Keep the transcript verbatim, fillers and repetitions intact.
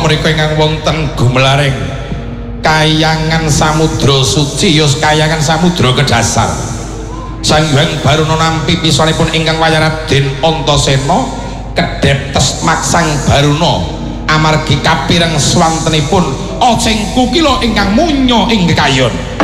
mriku ingkang wonten gumelaring Kahyangan Samudra Suci yos Kahyangan Samudra Kedasar. Sang Hyang Baruna nampi pisanipun ingkang wayah Raden Antasena kedheptes maksang Baruna amargi kapireng swantenipun Oceng Kukila ingkang munya ing kekayon.